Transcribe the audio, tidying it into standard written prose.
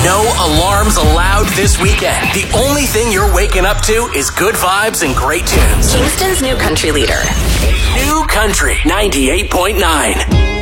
No alarms allowed this weekend. The only thing you're waking up to is good vibes and great tunes. Kingston's new country leader. New Country 98.9.